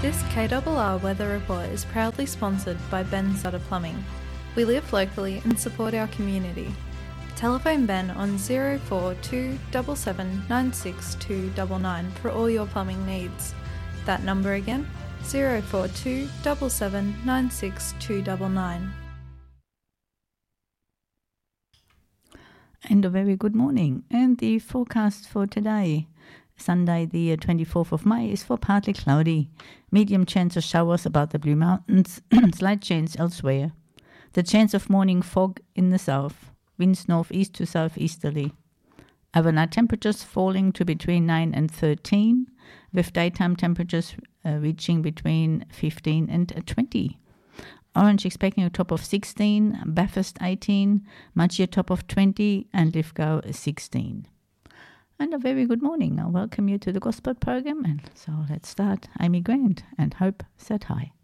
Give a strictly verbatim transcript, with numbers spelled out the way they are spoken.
This K R R Weather Report is proudly sponsored by Ben Sutter Plumbing. We live locally and support our community. Telephone Ben on zero four two seven seven nine six two nine nine for all your plumbing needs. That number again, zero four two seven seven nine six two nine nine. And a very good morning. And the forecast for today, Sunday the twenty-fourth of May, is for partly cloudy, medium chance of showers about the Blue Mountains, slight chance elsewhere. The chance of morning fog in the south, winds northeast to southeasterly. Overnight temperatures falling to between nine and thirteen, with daytime temperatures uh, reaching between fifteen and twenty. Orange expecting a top of sixteen, Bathurst eighteen, Mudgee a top of twenty, and Lithgow sixteen. And a very good morning. I welcome you to the Gospel program. And so let's start. Amy Grant and Hope said hi.